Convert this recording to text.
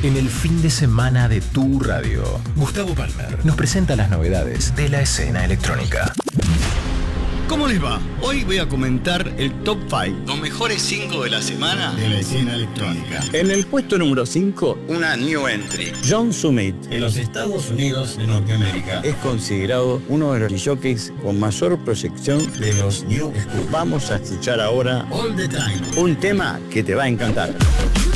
En el fin de semana de tu radio, Gustavo Palmer nos presenta las novedades de la escena electrónica. ¿Cómo les va? Hoy voy a comentar el top 5, los mejores 5 de la semana de la escena electrónica. En el puesto número 5, una new entry. John Summit, en los Estados Unidos de Norteamérica, es considerado uno de los jockeys con mayor proyección de los New School. Vamos a escuchar ahora All the Time, un tema que te va a encantar.